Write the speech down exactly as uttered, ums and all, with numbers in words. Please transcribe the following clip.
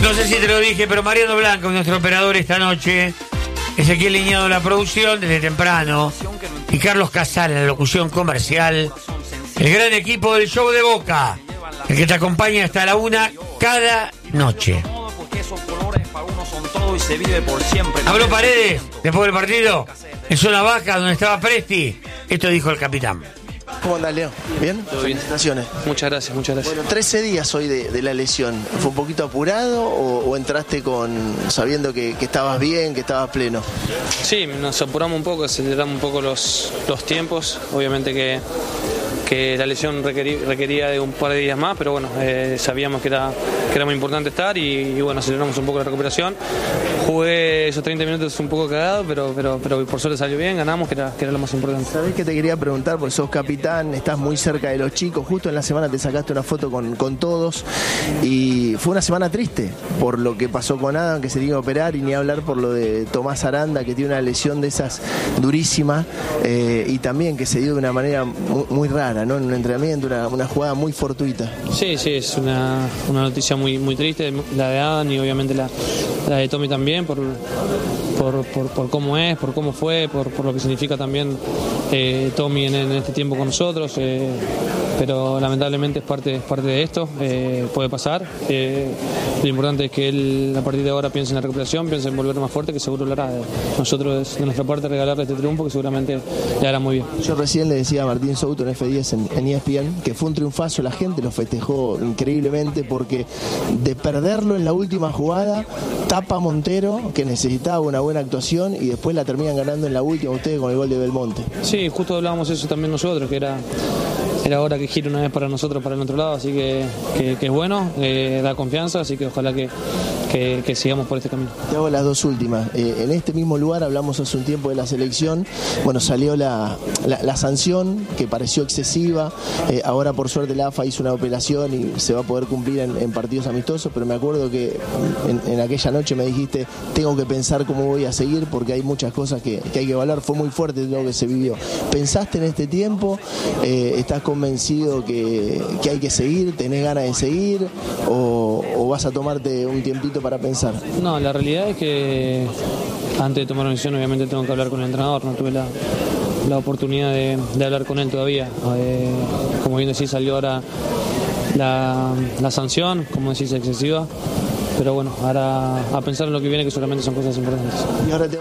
No sé si te lo dije, pero Mariano Blanco, nuestro operador esta noche, Ezequiel Liñado en la producción desde temprano, y Carlos Casal en la locución comercial, el gran equipo del Show de Boca, el que te acompaña hasta la una cada noche. Habló Paredes después del partido en zona baja donde estaba Presti. Esto dijo el capitán. ¿Cómo andás, Leo? ¿Bien? Todo bien. Felicitaciones. Muchas gracias, muchas gracias. Bueno, trece días hoy de, de la lesión. ¿Fue un poquito apurado o, o entraste con sabiendo que, que estabas bien, que estabas pleno? Sí, nos apuramos un poco, aceleramos un poco los, los tiempos. Obviamente que, que la lesión requerí, requería de un par de días más, pero bueno, eh, sabíamos que era, que era muy importante estar y, y bueno, aceleramos un poco la recuperación. Jugué esos treinta minutos un poco cagado, pero, pero, pero por suerte salió bien, ganamos, que era, que era lo más importante. ¿Sabés que te quería preguntar? Porque sos capitán, estás muy cerca de los chicos. Justo en la semana te sacaste una foto con, con todos y fue una semana triste por lo que pasó con Adam, que se tiene que operar, y ni hablar por lo de Tomás Aranda, que tiene una lesión de esas durísima, eh, y también que se dio de una manera muy, muy rara, ¿no? En un entrenamiento, una, una jugada muy fortuita. Sí, sí, es una, una noticia muy, muy triste, la de Adam y obviamente la, la de Tommy también, por, por, por, por cómo es, por cómo fue, por, por lo que significa también eh, Tommy en, en este tiempo con nosotros, eh, pero lamentablemente es parte, es parte de esto, eh, puede pasar. Eh, lo importante es que él a partir de ahora piense en la recuperación, piense en volver más fuerte, que seguro lo hará. Nosotros de nuestra parte regalarle este triunfo que seguramente le hará muy bien. Yo recién le decía a Martín Souto en F diez en, en E S P N que fue un triunfazo, la gente lo festejó increíblemente porque de perderlo en la última jugada tapa Montero, que necesitaba una buena actuación, y después la terminan ganando en la última ustedes con el gol de Belmonte. Sí, justo hablábamos eso también nosotros, que era era hora que gire una vez para nosotros, para el otro lado, así que, que, que es bueno, eh, da confianza, así que ojalá que, que, que sigamos por este camino. Te hago las dos últimas. Eh, en este mismo lugar hablamos hace un tiempo de la selección, bueno, salió la, la, la sanción que pareció excesiva, eh, ahora por suerte la A F A hizo una operación y se va a poder cumplir en, en partidos amistosos, pero me acuerdo que en, en aquella noche me dijiste, tengo que pensar cómo voy a seguir porque hay muchas cosas que, que hay que evaluar. Fue muy fuerte lo que se vivió. ¿Pensaste en este tiempo? Eh, ¿Estás convencido que, que hay que seguir? ¿Tenés ganas de seguir? ¿O, o vas a tomarte un tiempito para pensar? No, la realidad es que antes de tomar una decisión obviamente tengo que hablar con el entrenador. No tuve la, la oportunidad de, de hablar con él todavía. Eh, como bien decís, salió ahora la, la sanción, como decís, excesiva. Pero bueno, ahora a pensar en lo que viene, que solamente son cosas importantes. Y ahora te...